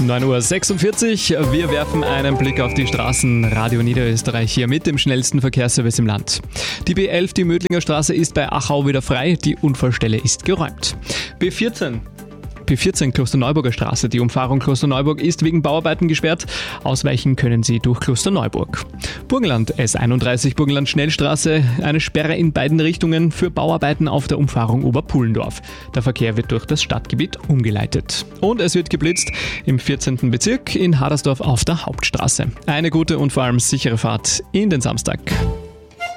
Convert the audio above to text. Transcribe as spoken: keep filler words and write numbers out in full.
neun Uhr sechsundvierzig. Wir werfen einen Blick auf die Straßen. Radio Niederösterreich hier mit dem schnellsten Verkehrsservice im Land. Die B elf, die Mödlinger Straße, ist bei Achau wieder frei. Die Unfallstelle ist geräumt. B vierzehn. B vierzehn Klosterneuburger Straße. Die Umfahrung Klosterneuburg ist wegen Bauarbeiten gesperrt. Ausweichen können Sie durch Klosterneuburg. Burgenland S einunddreißig Burgenland Schnellstraße. Eine Sperre in beiden Richtungen für Bauarbeiten auf der Umfahrung Oberpullendorf. Der Verkehr wird durch das Stadtgebiet umgeleitet. Und es wird geblitzt im vierzehnten Bezirk in Hadersdorf auf der Hauptstraße. Eine gute und vor allem sichere Fahrt in den Samstag.